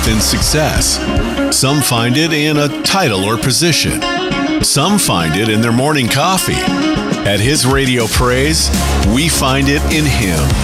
growth and success. Some find it in a title or position. Some find it in their morning coffee. At His Radio Praise, we find it in Him.